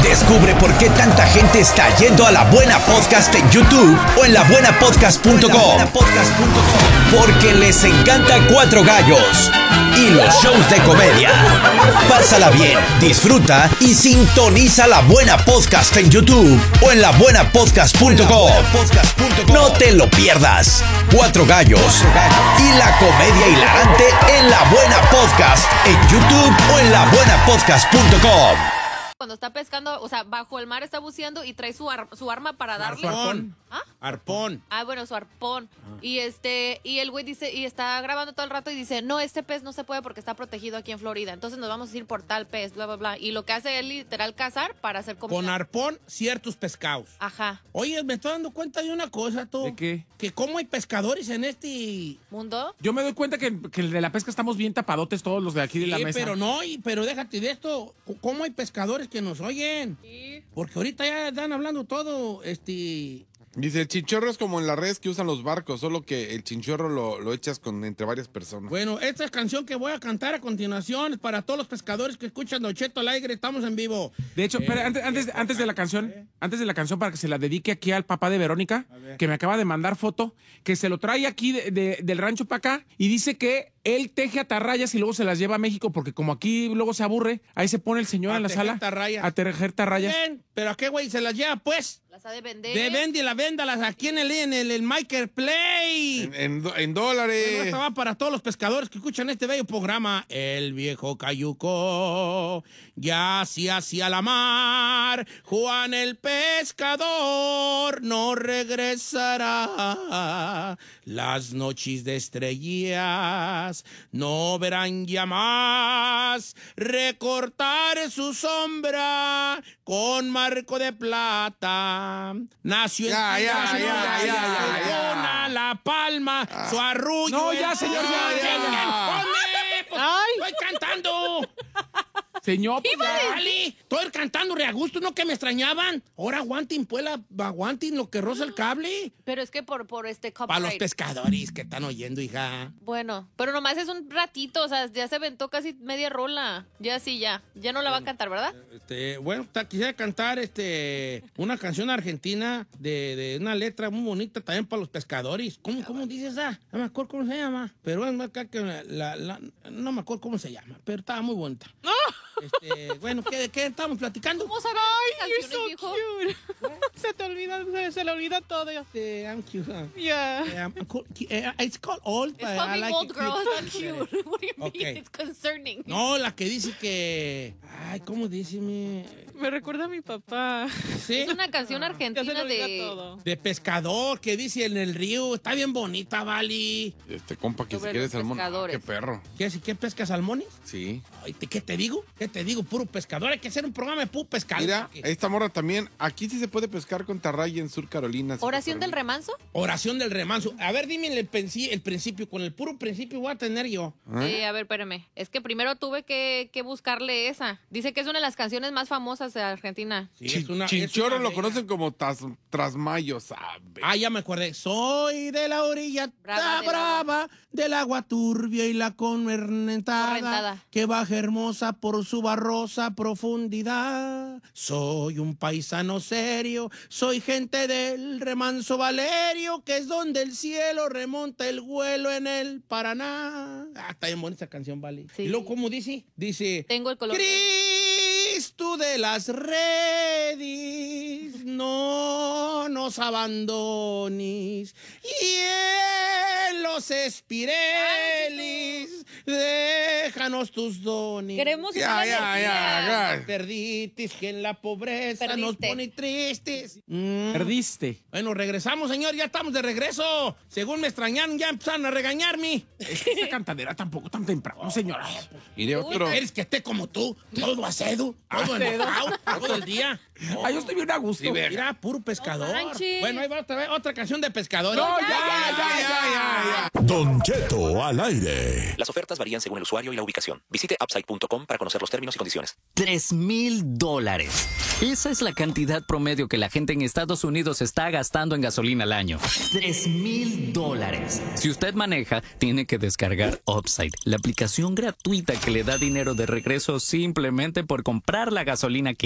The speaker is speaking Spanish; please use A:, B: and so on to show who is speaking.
A: Descubre por qué tanta gente está yendo a La Buena Podcast en YouTube o en labuenapodcast.com. Porque les encanta Cuatro Gallos y los shows de comedia. Pásala bien, disfruta y sintoniza La Buena Podcast en YouTube o en labuenapodcast.com. No te lo pierdas. Cuatro Gallos y la comedia hilarante en La Buena Podcast en YouTube o en labuenapodcast.com.
B: Cuando está pescando, o sea, bajo el mar está buceando y trae su arma para darle.
C: Su arpón.
B: ¿Ah?
C: Arpón.
B: Ah, bueno, su arpón. Y y el güey dice, y está grabando todo el rato y dice, no, este pez no se puede porque está protegido aquí en Florida. Entonces nos vamos a ir por tal pez, bla, bla, bla. Y lo que hace es literal cazar para hacer comida.
C: Con arpón, ciertos pescados.
B: Ajá.
C: Oye, me estoy dando cuenta de una cosa, tú.
D: ¿De qué?
C: Que cómo hay pescadores en este...
B: ¿Mundo?
D: Yo me doy cuenta que el de la pesca estamos bien tapadotes todos los de aquí de la mesa.
C: pero no, pero déjate de esto. ¿Cómo hay pescadores que nos oyen?
B: Sí.
C: Porque ahorita ya están hablando todo,
E: Dice, el chinchorro es como en las redes que usan los barcos, solo que el chinchorro lo echas entre varias personas.
C: Bueno, esta canción que voy a cantar a continuación es para todos los pescadores que escuchan Don Cheto al aire. Estamos en vivo.
D: De hecho, pero antes de la canción, para que se la dedique aquí al papá de Verónica, que me acaba de mandar foto, que se lo trae aquí del rancho para acá y dice que él teje atarrayas y luego se las lleva a México porque como aquí luego se aburre, ahí se pone el señor en la sala a tejer atarrayas.
C: Bien, pero ¿a qué güey se las lleva, pues?
B: Las ha de vender.
C: Véndalas aquí en el Marketplace.
E: En dólares.
C: Esta va para todos los pescadores que escuchan este bello programa. El viejo cayuco ya se hacia la mar. Juan el pescador no regresará. Las noches de estrellas no verán ya más recortar su sombra con marco de plata. Nació en La Palma, su arrullo.
D: No, ya, señor, ya.
C: ¡Estoy cantando!
D: Señor,
C: Vale, estoy cantando re a gusto, ¿no? Que me extrañaban. Ahora aguanten, pues, aguanten lo que roza el cable.
B: Pero es que por copyright.
C: Para los pescadores que están oyendo, hija.
B: Bueno, pero nomás es un ratito, o sea, ya se aventó casi media rola. Ya sí, ya no la va a cantar, ¿verdad?
C: Bueno, quisiera cantar una canción argentina de una letra muy bonita también para los pescadores. ¿Cómo dice esa? No me acuerdo cómo se llama. Pero es más que no me acuerdo cómo se llama, pero estaba muy bonita. Bueno, ¿qué estamos platicando?
B: ¿Cómo sabe canciones, viejo?
F: Se le olvida todo.
C: I'm cute, huh?
F: Yeah.
C: It's called old.
B: It's called being old, girl. It's not cute. What do you mean?
C: Okay.
B: It's concerning.
C: No, la que dice que... Ay, ¿cómo dice mi...?
F: Me recuerda a mi papá.
C: ¿Sí?
B: Es una canción
F: Ya se
B: argentina
F: le olvida
B: de...
F: todo.
C: De pescador, que dice en el río. Está bien bonita, Vali.
E: Compa, que
B: Sobre
E: si quiere
B: los
E: salmón.
B: pescadores.
E: Qué perro.
C: ¿Qué pesca salmones?
E: Sí.
C: Ay, ¿qué te digo? ¿Qué te digo? Puro pescador. Hay que hacer un programa de puro pescador.
E: Mira, esta morra también. Aquí sí se puede pescar con tarraya en Sur Carolina.
B: ¿Oración del remanso?
C: Oración del remanso. A ver, dime el principio. Con el puro principio voy a tener yo.
B: A ver, espérame. Es que primero tuve que buscarle esa. Dice que es una de las canciones más famosas de Argentina.
C: Sí,
E: Chinchorro lo
C: bella.
E: conocen como Trasmayo, ¿sabe?
C: Ah, ya me acordé. Soy de la orilla brava del agua turbia y la correntada que baja hermosa por su barrosa profundidad. Soy un paisano serio, soy gente del remanso Valerio, que es donde el cielo remonta el vuelo en el Paraná. Ah, está bien bonita esa canción, vale.
B: Sí.
C: Y luego, ¿cómo dice? Dice...
B: Tengo el color.
C: Cristo de las redes, no nos abandones. Y en los espirelis, déjanos tus dones.
B: Queremos
E: Ya.
C: Perditis que en la pobreza
B: Perdiste.
C: nos pone tristes.
D: perdiste.
C: Bueno, regresamos, señor. Ya estamos de regreso. Según me extrañaron, ya empezaron a regañarme.
D: Esa cantadera tampoco tan temprano, señora.
E: Mire, otro.
C: ¿Eres que esté como tú? Todo acedo, todo enojado, todo el día.
D: Ay, yo estoy bien a gusto.
E: Sí,
C: Mira, puro pescador.
B: No manches.
C: Bueno, ahí va otra canción de pescador.
D: No, ya.
A: Don Cheto al aire.
G: Las ofertas varían según el usuario y la ubicación. Visite upside.com para conocer los términos y condiciones.
H: $3,000. Esa es la cantidad promedio que la gente en Estados Unidos está gastando en gasolina al año. $3,000. Si usted maneja, tiene que descargar Upside, la aplicación gratuita que le da dinero de regreso simplemente por comprar la gasolina que